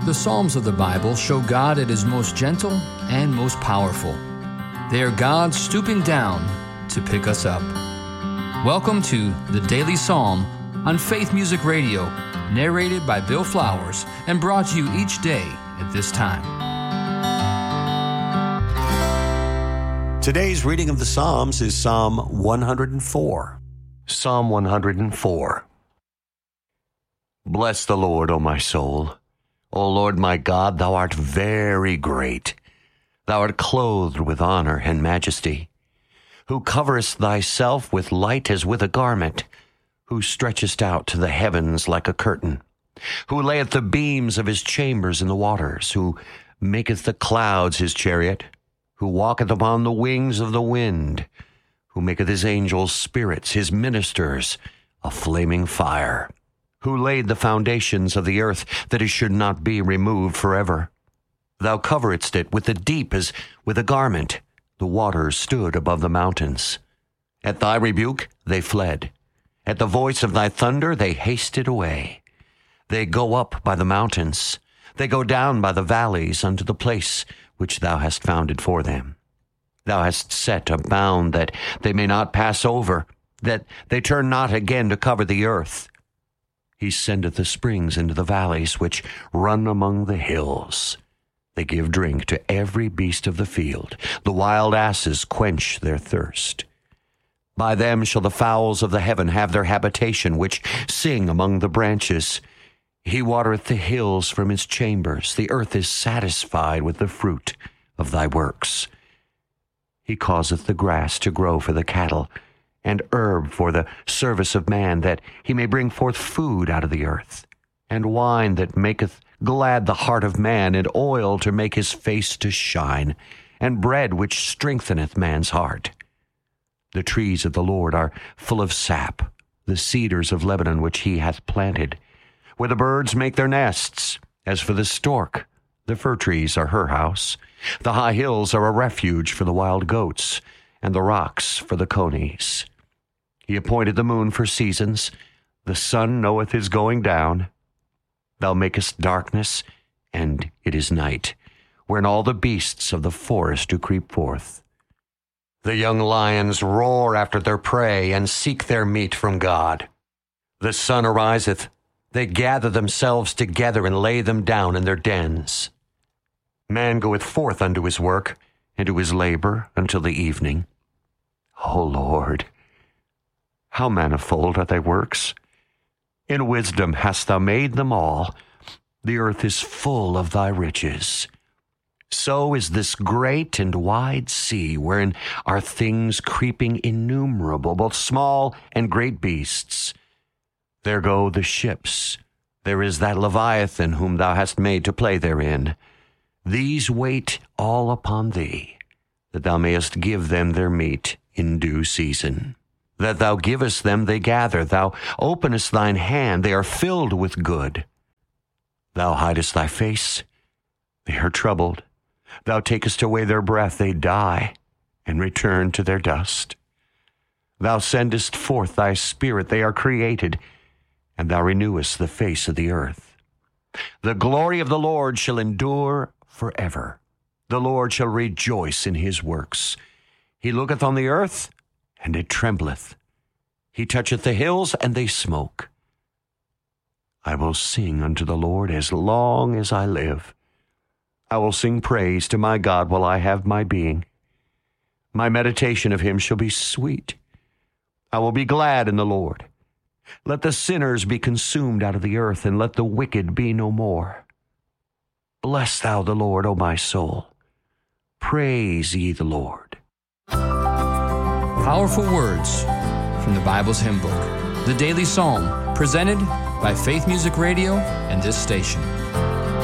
The Psalms of the Bible show God at His most gentle and most powerful. They are God stooping down to pick us up. Welcome to the Daily Psalm on Faith Music Radio, narrated by Bill Flowers and brought to you each day at this time. Today's reading of the Psalms is Psalm 104. Psalm 104. Bless the Lord, O my soul. O Lord my God, thou art very great. Thou art clothed with honor and majesty, who coverest thyself with light as with a garment, who stretchest out to the heavens like a curtain, who layeth the beams of his chambers in the waters, who maketh the clouds his chariot, who walketh upon the wings of the wind, who maketh his angels spirits, his ministers a flaming fire, who laid the foundations of the earth, that it should not be removed forever. Thou coveredst it with the deep as with a garment. The waters stood above the mountains. At thy rebuke they fled. At the voice of thy thunder they hasted away. They go up by the mountains. They go down by the valleys unto the place which thou hast founded for them. Thou hast set a bound that they may not pass over, that they turn not again to cover the earth. He sendeth the springs into the valleys which run among the hills. They give drink to every beast of the field. The wild asses quench their thirst. By them shall the fowls of the heaven have their habitation, which sing among the branches. He watereth the hills from his chambers. The earth is satisfied with the fruit of thy works. He causeth the grass to grow for the cattle, and herb for the service of man, that he may bring forth food out of the earth, and wine that maketh glad the heart of man, and oil to make his face to shine, and bread which strengtheneth man's heart. The trees of the Lord are full of sap, the cedars of Lebanon which he hath planted, where the birds make their nests. As for the stork, the fir trees are her house. The high hills are a refuge for the wild goats, and the rocks for the conies. He appointed the moon for seasons. The sun knoweth his going down. Thou makest darkness, and it is night, wherein all the beasts of the forest do creep forth. The young lions roar after their prey, and seek their meat from God. The sun ariseth. They gather themselves together, and lay them down in their dens. Man goeth forth unto his work, and to his labor until the evening. O Lord, how manifold are thy works! In wisdom hast thou made them all. The earth is full of thy riches. So is this great and wide sea, wherein are things creeping innumerable, both small and great beasts. There go the ships. There is that Leviathan whom thou hast made to play therein. These wait all upon thee, that thou mayest give them their meat in due season. That thou givest them, they gather. Thou openest thine hand, they are filled with good. Thou hidest thy face, they are troubled. Thou takest away their breath, they die, and return to their dust. Thou sendest forth thy spirit, they are created, and thou renewest the face of the earth. The glory of the Lord shall endure forever. The Lord shall rejoice in his works. He looketh on the earth, and it trembleth. He toucheth the hills, and they smoke. I will sing unto the Lord as long as I live. I will sing praise to my God while I have my being. My meditation of him shall be sweet. I will be glad in the Lord. Let the sinners be consumed out of the earth, and let the wicked be no more. Bless thou the Lord, O my soul. Praise ye the Lord. Powerful words from the Bible's hymn book, the Daily Psalm, presented by Faith Music Radio and this station.